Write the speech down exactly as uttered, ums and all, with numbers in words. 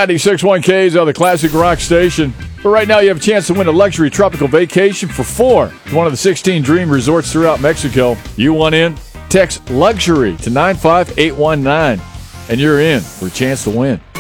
ninety-six point one K's on the Classic Rock Station. But right now you have a chance to win a luxury tropical vacation for four to one of the sixteen dream resorts throughout Mexico. You want in? Text LUXURY to nine five eight one nine, and you're in for a chance to win.